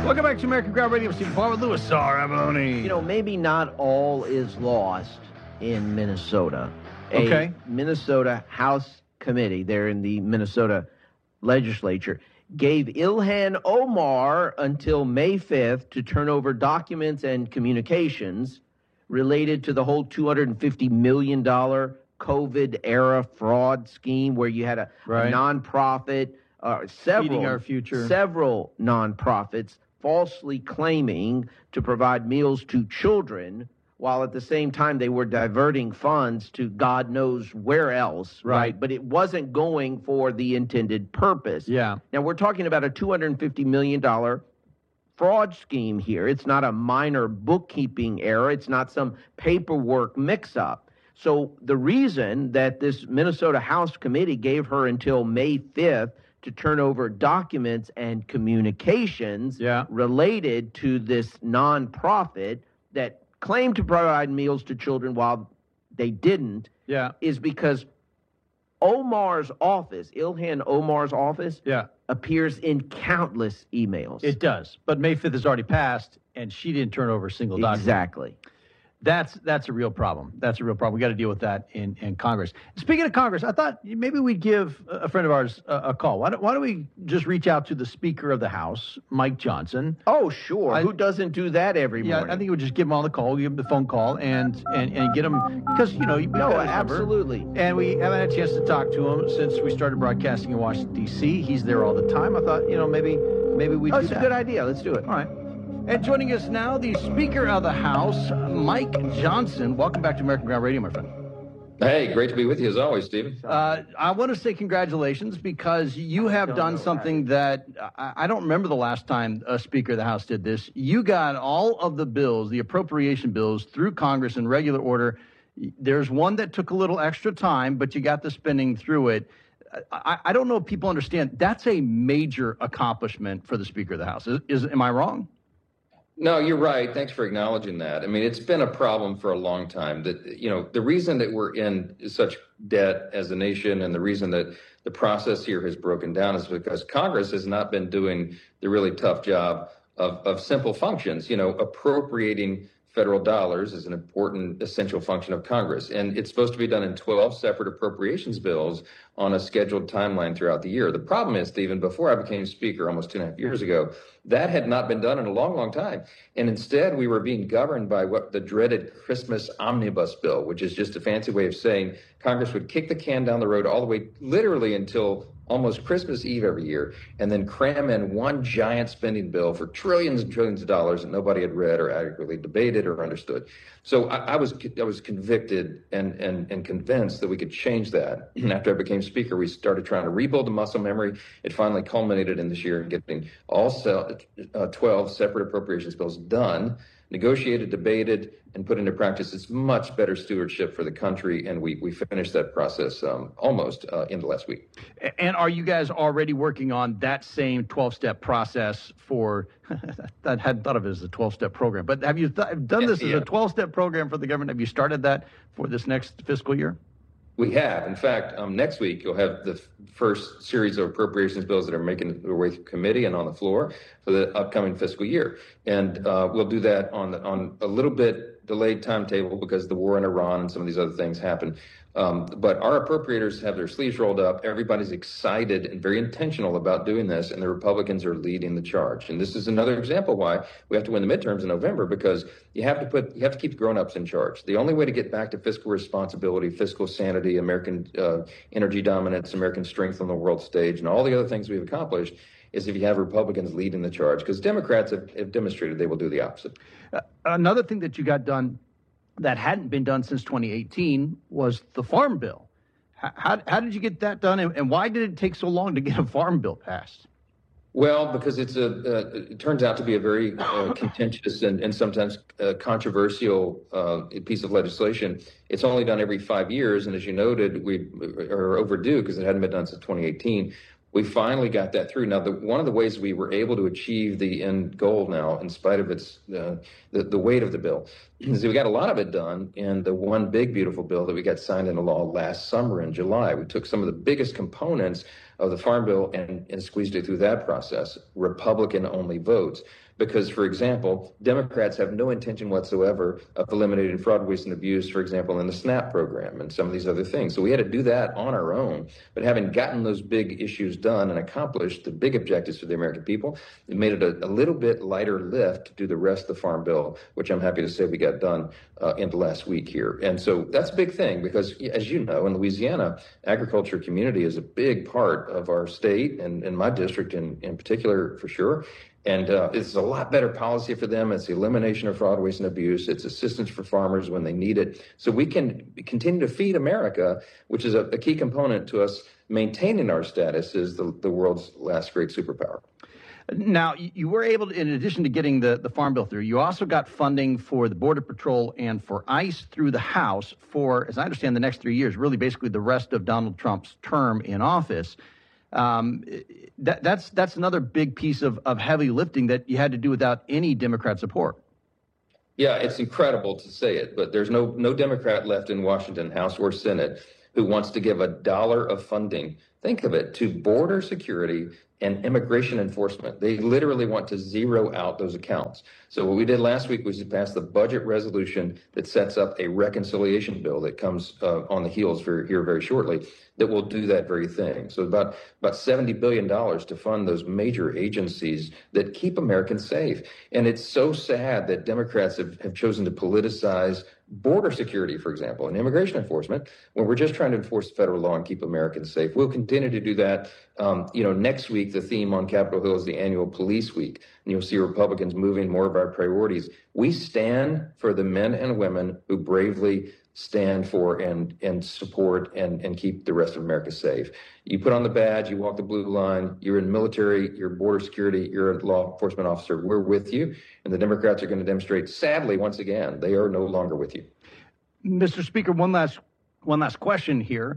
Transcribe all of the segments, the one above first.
Welcome back to American Ground Radio. Steve Paul with Louis Saraboni. You know, maybe not all is lost in Minnesota. Okay. A Minnesota House Committee there in the Minnesota legislature gave Ilhan Omar until May 5th to turn over documents and communications related to the whole $250 million COVID-era fraud scheme where you had a nonprofit, Feeding Our Future. several nonprofits falsely claiming to provide meals to children while at the same time they were diverting funds to God knows where else, right? But it wasn't going for the intended purpose. Yeah. Now, we're talking about a $250 million fraud scheme here. It's not a minor bookkeeping error. It's not some paperwork mix-up. So the reason that this Minnesota House Committee gave her until May 5th to turn over documents and communications related to this nonprofit that claimed to provide meals to children while they didn't is because Omar's office, Ilhan Omar's office, appears in countless emails. It does. But May 5th has already passed, and she didn't turn over a single document. Exactly. That's a real problem. That's a real problem. We got to deal with that in Congress. Speaking of Congress, I thought maybe we'd give a friend of ours a call. Why don't we just reach out to the Speaker of the House, Mike Johnson? Oh, sure. Who doesn't do that every morning? Yeah, I think we would just give him on the call, give him the phone call, and get him, because, you know, absolutely. And we haven't had a chance to talk to him since we started broadcasting in Washington, D.C. He's there all the time. I thought, you know, maybe we do that. That's a good idea. Let's do it. All right. And joining us now, the Speaker of the House, Mike Johnson. Welcome back to American Ground Radio, my friend. Hey, great to be with you as always, Stephen. I want to say congratulations because you have done something that I don't remember the last time a Speaker of the House did this. You got all of the bills, the appropriation bills, through Congress in regular order. There's one that took a little extra time, but you got the spending through it. I don't know if people understand. That's a major accomplishment for the Speaker of the House. Am I wrong? No, you're right. Thanks for acknowledging that. I mean, it's been a problem for a long time that, you know, the reason that we're in such debt as a nation and the reason that the process here has broken down is because Congress has not been doing the really tough job of simple functions. You know, appropriating federal dollars is an important, essential function of Congress. And it's supposed to be done in 12 separate appropriations bills on a scheduled timeline throughout the year. The problem is, Stephen, before I became Speaker almost 2.5 years ago, that had not been done in a long, long time. And instead, we were being governed by what the dreaded Christmas omnibus bill, which is just a fancy way of saying Congress would kick the can down the road all the way literally until almost Christmas Eve every year, and then cram in one giant spending bill for trillions and trillions of dollars that nobody had read or adequately debated or understood. So I was convicted and convinced that we could change that. And after I became Speaker, we started trying to rebuild the muscle memory. It finally culminated in this year in getting all 12 separate appropriations bills done, negotiated, debated, and put into practice. It's much better stewardship for the country, and we finished that process almost in the last week. And are you guys already working on that same 12-step process for, I hadn't thought of it as a 12-step program, but have you done this as a 12-step program for the government? Have you started that for this next fiscal year? We have. In fact, next week, you'll have the first series of appropriations bills that are making their way through committee and on the floor for the upcoming fiscal year. And we'll do that on a little bit delayed timetable because the war in Iran and some of these other things happen. But our appropriators have their sleeves rolled up. Everybody's excited and very intentional about doing this, and the Republicans are leading the charge. And this is another example why we have to win the midterms in November, because you have to keep the grown-ups in charge. The only way to get back to fiscal responsibility, fiscal sanity, American energy dominance, American strength on the world stage, and all the other things we've accomplished is if you have Republicans leading the charge, because Democrats have demonstrated they will do the opposite. Another thing that you got done that hadn't been done since 2018 was the Farm Bill. How did you get that done, and why did it take so long to get a Farm Bill passed? Well, because it turns out to be a very contentious and sometimes controversial piece of legislation. It's only done every 5 years, and as you noted, we are overdue because it hadn't been done since 2018. We finally got that through. Now, one of the ways we were able to achieve the end goal now, in spite of its the weight of the bill, is we got a lot of it done in the one big, beautiful bill that we got signed into law last summer in July. We took some of the biggest components of the Farm Bill and squeezed it through that process, Republican-only votes. because, for example, Democrats have no intention whatsoever of eliminating fraud, waste, and abuse, for example, in the SNAP program and some of these other things. So we had to do that on our own. But having gotten those big issues done and accomplished the big objectives for the American people, it made it a little bit lighter lift to do the rest of the Farm Bill, which I'm happy to say we got done in the last week here. And so that's a big thing because, as you know, in Louisiana, agriculture community is a big part of our state and in my district in particular, for sure. And it's a lot better policy for them. It's the elimination of fraud, waste, and abuse. It's assistance for farmers when they need it. So we can continue to feed America, which is a key component to us maintaining our status as the world's last great superpower. Now, you were able to, in addition to getting the Farm Bill through, you also got funding for the Border Patrol and for ICE through the House for, as I understand, the next 3 years, really basically the rest of Donald Trump's term in office. That's another big piece of heavy lifting that you had to do without any Democrat support. Yeah, it's incredible to say it, but there's no Democrat left in Washington, House or Senate, who wants to give $1 of funding, think of it, to border security and immigration enforcement. They literally want to zero out those accounts. So what we did last week was to pass the budget resolution that sets up a reconciliation bill that comes on the heels here very shortly that will do that very thing. So about $70 billion to fund those major agencies that keep Americans safe. And it's so sad that Democrats have chosen to politicize border security, for example, and immigration enforcement, when we're just trying to enforce federal law and keep Americans safe. We'll continue to do that. Next week, the theme on Capitol Hill is the annual Police Week, and you'll see Republicans moving more of our priorities. We stand for the men and women who bravely stand for and support and keep the rest of America safe. You put on the badge, you walk the blue line, you're in military, you're border security, you're a law enforcement officer. We're with you. And the Democrats are going to demonstrate, sadly, once again, they are no longer with you. Mr. Speaker, one last question here.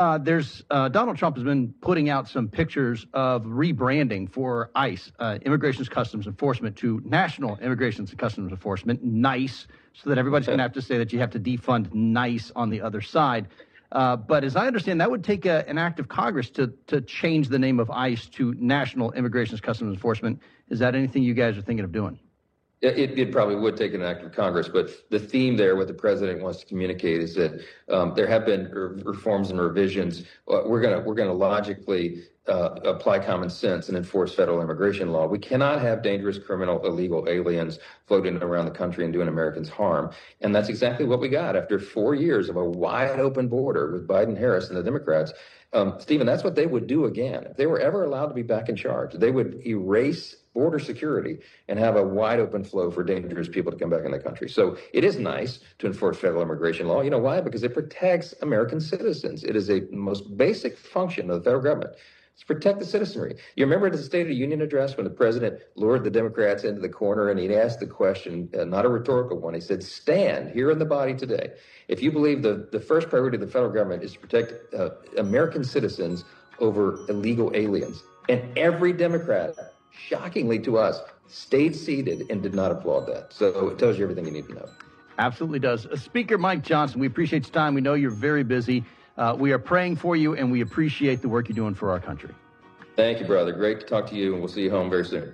Donald Trump has been putting out some pictures of rebranding for ICE, Immigration and Customs Enforcement, to National Immigration and Customs Enforcement, NICE, so that everybody's going to have to say that you have to defund NICE on the other side. But as I understand, that would take an act of Congress to change the name of ICE to National Immigration and Customs Enforcement. Is that anything you guys are thinking of doing? It probably would take an act of Congress, but the theme there, what the president wants to communicate, is that there have been reforms and revisions. We're going to logically apply common sense and enforce federal immigration law. We cannot have dangerous, criminal, illegal aliens floating around the country and doing Americans harm. And that's exactly what we got after 4 years of a wide open border with Biden, Harris, and the Democrats. Stephen, that's what they would do again. If they were ever allowed to be back in charge, they would erase border security and have a wide open flow for dangerous people to come back in the country. So it is nice to enforce federal immigration law. You know why? Because it protects American citizens. It is a most basic function of the federal government. It's protect the citizenry. You remember the State of the Union address when the president lured the Democrats into the corner and he'd asked the question, not a rhetorical one. He said, stand here in the body today. If you believe the first priority of the federal government is to protect American citizens over illegal aliens, and every Democrat, shockingly to us, stayed seated and did not applaud that. So it tells you everything you need to know. Absolutely does. Speaker Mike Johnson, we appreciate your time. We know you're very busy. We are praying for you, and we appreciate the work you're doing for our country. Thank you, brother. Great to talk to you, and we'll see you home very soon.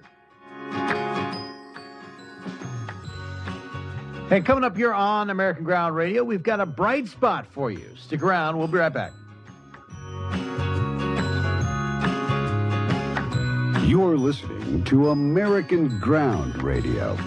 Hey, coming up here on American Ground Radio, we've got a bright spot for you. Stick around. We'll be right back. You're listening to American Ground Radio.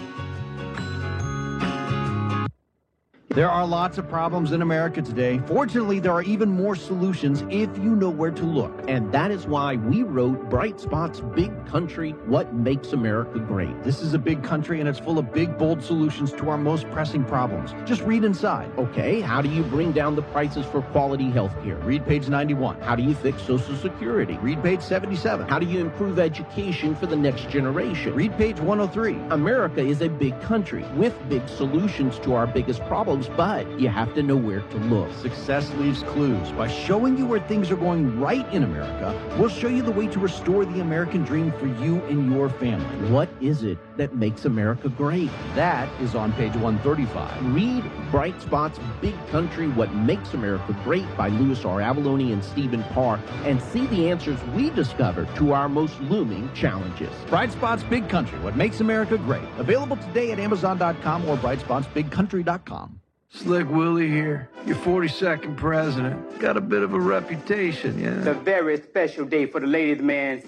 There are lots of problems in America today. Fortunately, there are even more solutions if you know where to look. And that is why we wrote Bright Spot's Big Country, What Makes America Great. This is a big country, and it's full of big, bold solutions to our most pressing problems. Just read inside. Okay, how do you bring down the prices for quality health care? Read page 91. How do you fix Social Security? Read page 77. How do you improve education for the next generation? Read page 103. America is a big country with big solutions to our biggest problems, but you have to know where to look. Success leaves clues. By showing you where things are going right in America, we'll show you the way to restore the American dream for you and your family. What is it that makes America great? That is on page 135. Read Bright Spot's Big Country, What Makes America Great by Louis R. Avalone and Stephen Parr, and see the answers we discovered to our most looming challenges. Bright Spot's Big Country, What Makes America Great. Available today at Amazon.com or BrightspotsBigCountry.com. Slick Willie here, your 42nd president. Got a bit of a reputation, It's a very special day for the ladies' man.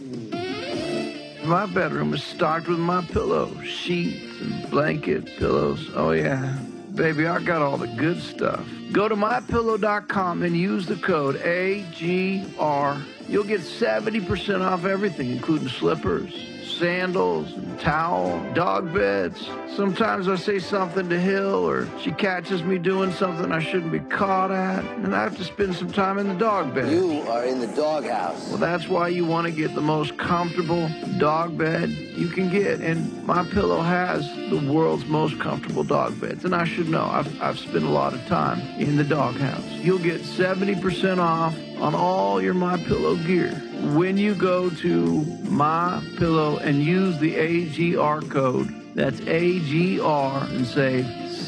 My bedroom is stocked with my pillows, sheets, and blanket pillows. Oh, yeah. Baby, I got all the good stuff. Go to MyPillow.com and use the code AGR. You'll get 70% off everything, including slippers, sandals, and towel, dog beds. Sometimes I say something to Hill, or she catches me doing something I shouldn't be caught at, and I have to spend some time in the dog bed. You are in the doghouse. Well, that's why you want to get the most comfortable dog bed you can get, and MyPillow has the world's most comfortable dog beds, and I should know. I've spent a lot of time in the doghouse. You'll get 70% off on all your MyPillow gear when you go to MyPillow and use the AGR code. That's AGR and save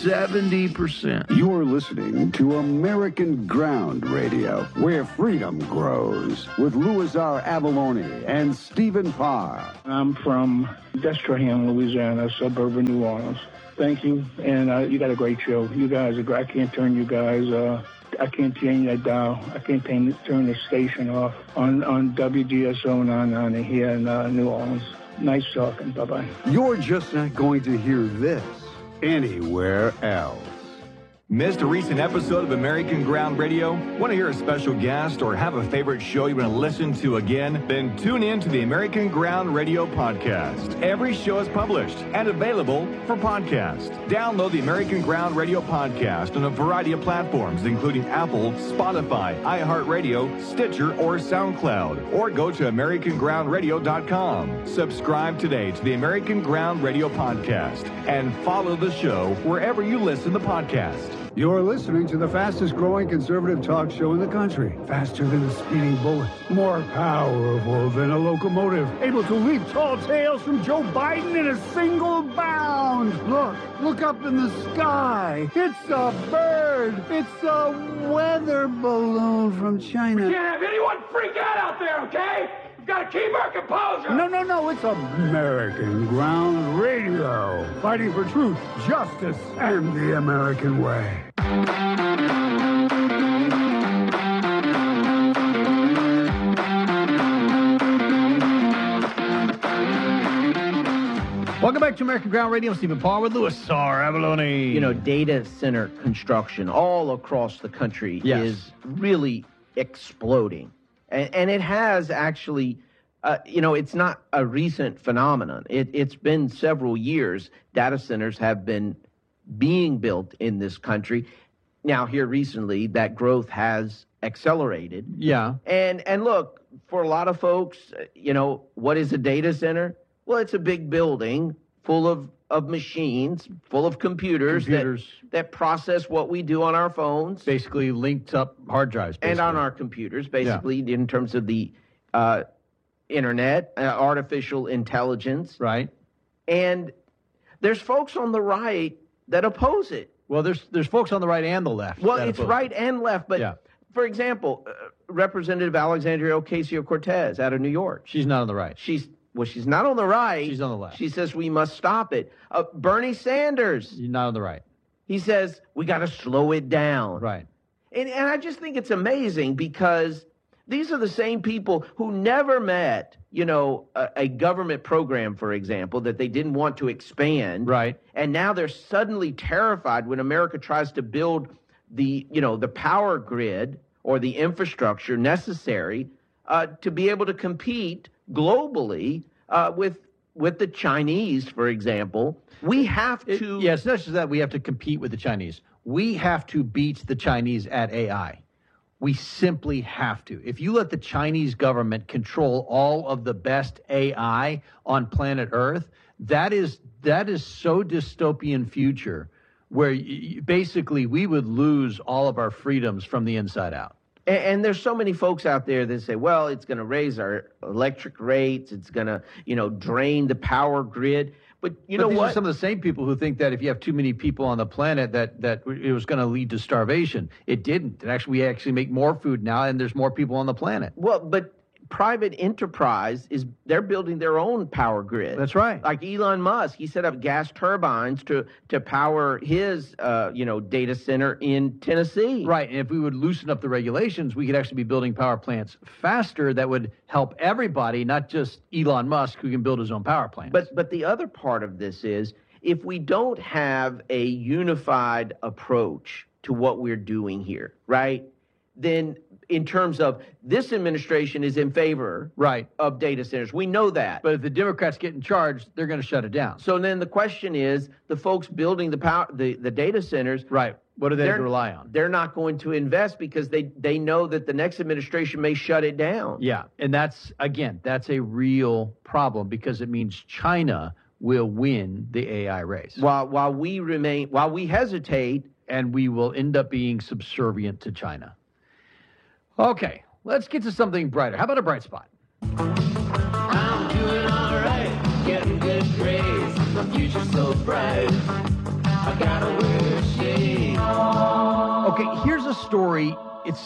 70%. You're listening to American Ground Radio, where freedom grows, with Louis R. Avalone and Stephen Parr. I'm from Destrehan, Louisiana, suburb of New Orleans. Thank you, and you got a great show. You guys are great. I can't turn you guys. I can't change that dial. I can't turn the station off on WGSO 990 here in New Orleans. Nice talking. Bye-bye. You're just not going to hear this anywhere else. Missed a recent episode of American Ground Radio? Want to hear a special guest or have a favorite show you want to listen to again? Then tune in to the American Ground Radio podcast. Every show is published and available for podcast. Download the American Ground Radio podcast on a variety of platforms, including Apple, Spotify, iHeartRadio, Stitcher, or SoundCloud. Or go to AmericanGroundRadio.com. Subscribe today to the American Ground Radio podcast and follow the show wherever you listen to podcasts. You're listening to the fastest growing conservative talk show in the country. Faster than a speeding bullet. More powerful than a locomotive. Able to leap tall tales from Joe Biden in a single bound. Look up in the sky. It's a bird. It's a weather balloon from China. We can't have anyone freak out there, okay? We've got to keep our composure. No. It's American Ground Radio. Fighting for truth, justice, and the American way. Welcome back to American Ground Radio. I'm Stephen Parr with Louis R. Avalone. You know, data center construction all across the country is really exploding. And it has actually, it's not a recent phenomenon. It's been several years. Data centers have been being built in this country. Now, here recently, that growth has accelerated. Yeah. And look, for a lot of folks, what is a data center? Well, it's a big building full of machines, full of computers. That process what we do on our phones. Basically linked up hard drives. And on our computers, basically, in terms of the internet, artificial intelligence. Right. And there's folks on the right that oppose it. Well, there's folks on the right and the left. Well, it's right and left. But, for example, Representative Alexandria Ocasio-Cortez out of New York. She's not on the right. She's not on the right. She's on the left. She says we must stop it. Bernie Sanders. She's not on the right. He says we got to slow it down. Right. And I just think it's amazing because these are the same people who never met, a government program, for example, that they didn't want to expand. Right. And now they're suddenly terrified when America tries to build the power grid or the infrastructure necessary to be able to compete globally with the Chinese, for example. We have to... It's not just that we have to compete with the Chinese. We have to beat the Chinese at AI. We simply have to. If you let the Chinese government control all of the best AI on planet Earth, that is so dystopian future where basically we would lose all of our freedoms from the inside out. And there's so many folks out there that say, well, it's going to raise our electric rates. It's going to, drain the power grid. But these are some of the same people who think that if you have too many people on the planet that it was going to lead to starvation. It didn't. We actually make more food now, and there's more people on the planet. Well, but private enterprise they're building their own power grid. That's right. Like Elon Musk, he set up gas turbines to power his data center in Tennessee. Right, and if we would loosen up the regulations, we could actually be building power plants faster. That would help everybody, not just Elon Musk, who can build his own power plants. But the other part of this is, if we don't have a unified approach to what we're doing here, right, then in terms of this administration is in favor of data centers. We know that. But if the Democrats get in charge, they're going to shut it down. So then the question is, the folks building the data centers, right, what do they rely on? They're not going to invest because they know that the next administration may shut it down. Yeah, and that's a real problem, because it means China will win the AI race. While we hesitate, and we will end up being subservient to China. Okay, let's get to something brighter. How about a bright spot? I'm doing all right, getting good grades. My future's so bright, I gotta wear shades. Okay, here's a story.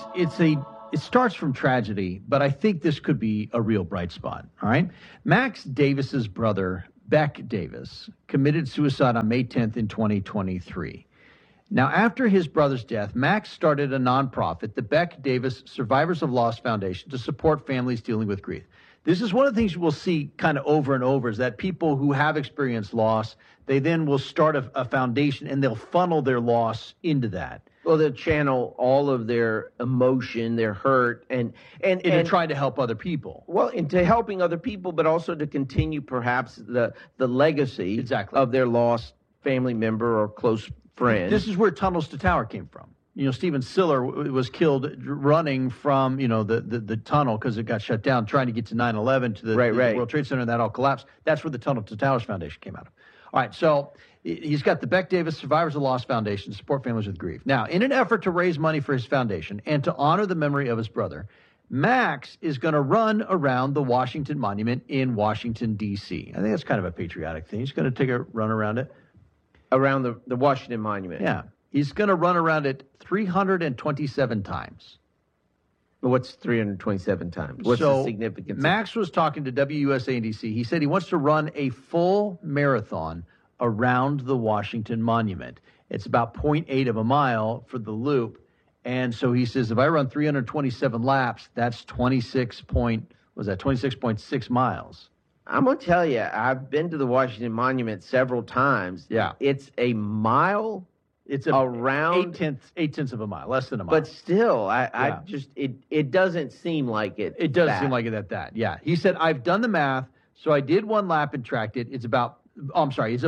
It starts from tragedy, but I think this could be a real bright spot. All right, Max Davis's brother, Beck Davis, committed suicide on May 10th in 2023. Now, after his brother's death, Max started a nonprofit, the Beck Davis Survivors of Loss Foundation, to support families dealing with grief. This is one of the things we'll see kind of over and over, is that people who have experienced loss, they then will start a foundation, and they'll funnel their loss into that. Well, they'll channel all of their emotion, their hurt, and trying to help other people. Well, into helping other people, but also to continue perhaps the legacy of their lost family member or close friend. This is where Tunnels to Tower came from. Stephen Siller was killed running from, the tunnel, because it got shut down, trying to get to 9/11 to the World Trade Center, and that all collapsed. That's where the Tunnel to Towers Foundation came out of. All right, so he's got the Beck Davis Survivors of Loss Foundation to support families with grief. Now, in an effort to raise money for his foundation and to honor the memory of his brother, Max is going to run around the Washington Monument in Washington, D.C. I think that's kind of a patriotic thing. He's going to take a run around it. Around the Washington Monument. Yeah. He's going to run around it 327 times. What's 327 times? What's the significance? Max was talking to WUSA and DC. He said he wants to run a full marathon around the Washington Monument. It's about 0.8 of a mile for the loop. And so he says, if I run 327 laps, that's 26.6 miles. I'm going to tell you, I've been to the Washington Monument several times. Yeah. It's a mile. It's around 8/10 of a mile, less than a mile. But still, it doesn't seem like it. It doesn't seem like it that. Yeah. He said, I've done the math. So I did one lap and tracked it. It's about, it's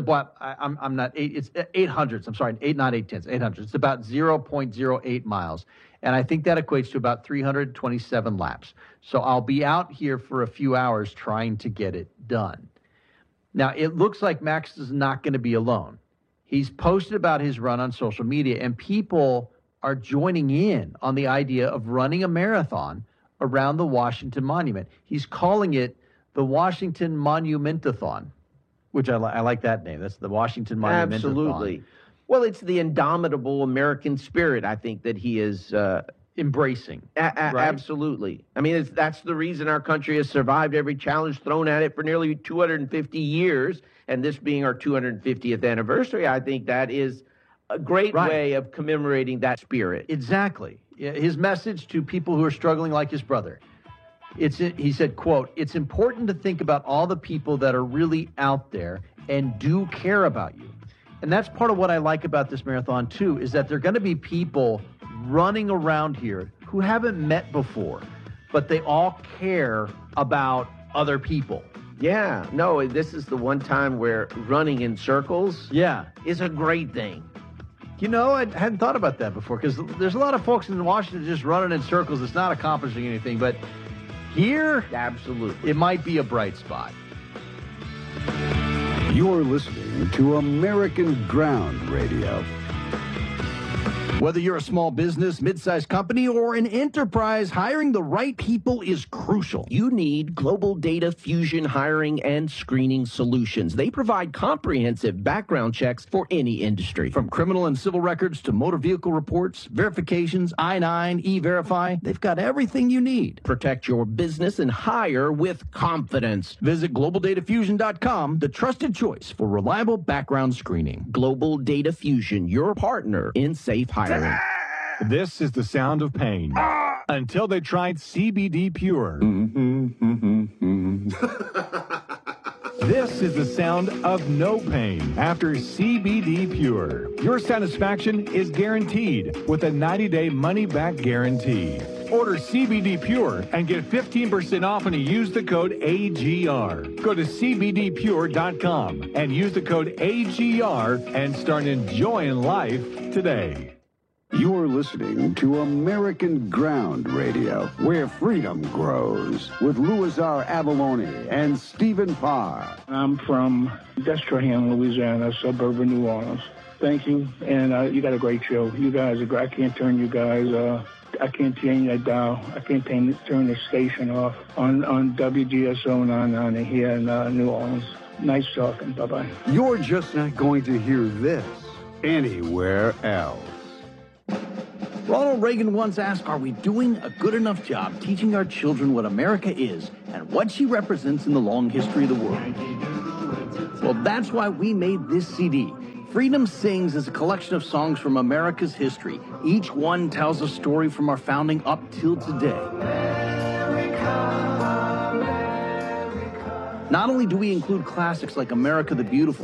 800s. I'm sorry, 800s. It's about 0.08 miles. And I think that equates to about 327 laps. So I'll be out here for a few hours trying to get it done. Now, it looks like Max is not going to be alone. He's posted about his run on social media, and people are joining in on the idea of running a marathon around the Washington Monument. He's calling it the Washington Monumentathon, which I like that name. That's the Washington Monumentathon. Absolutely. Well, it's the indomitable American spirit, I think, that he is embracing. Right? Absolutely. I mean, that's the reason our country has survived every challenge thrown at it for nearly 250 years. And this being our 250th anniversary, I think that is a great way of commemorating that spirit. Exactly. His message to people who are struggling like his brother. He said, quote, "It's important to think about all the people that are really out there and do care about you." And that's part of what I like about this marathon, too, is that there are going to be people running around here who haven't met before, but they all care about other people. Yeah. No, this is the one time where running in circles is a great thing. I hadn't thought about that before, because there's a lot of folks in Washington just running in circles. It's not accomplishing anything, but here, absolutely, it might be a bright spot. You're listening to American Ground Radio. Whether you're a small business, mid-sized company, or an enterprise, hiring the right people is crucial. You need Global Data Fusion hiring and screening solutions. They provide comprehensive background checks for any industry. From criminal and civil records to motor vehicle reports, verifications, I-9, E-Verify, they've got everything you need. Protect your business and hire with confidence. Visit GlobalDataFusion.com, the trusted choice for reliable background screening. Global Data Fusion, your partner in safe hiring. This is the sound of pain. Until they tried CBD Pure. This is the sound of no pain after CBD Pure. Your satisfaction is guaranteed with a 90-day money-back guarantee. Order CBD Pure and get 15% off when you use the code AGR. Go to CBDPure.com and use the code AGR and start enjoying life today. You're listening to American Ground Radio, where freedom grows, with Louis R. Avalone and Stephen Parr. I'm from Destrehan, Louisiana, suburb of New Orleans. Thank you, and you got a great show. You guys, I can't turn you guys. I can't change that dial. I can't turn the station off on WGSO on here in New Orleans. Nice talking. Bye-bye. You're just not going to hear this anywhere else. Ronald Reagan once asked, are we doing a good enough job teaching our children what America is and what she represents in the long history of the world? Well, that's why we made this CD. Freedom Sings is a collection of songs from America's history. Each one tells a story from our founding up till today. Not only do we include classics like America the Beautiful,